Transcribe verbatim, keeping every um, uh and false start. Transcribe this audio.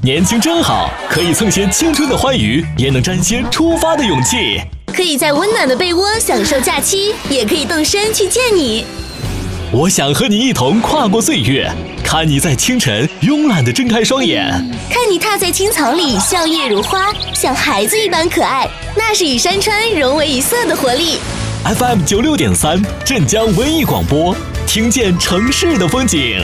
年轻真好，可以蹭些青春的欢愉，也能沾些出发的勇气。 可以在温暖的被窝享受假期，也可以动身去见你。 我想和你一同跨过岁月，看你在清晨慵懒地睁开双眼， 看你踏在青草里笑靥如花，像孩子一般可爱，那是与山川融为一色的活力。 F M 九六点三，镇江文艺广播，听见城市的风景。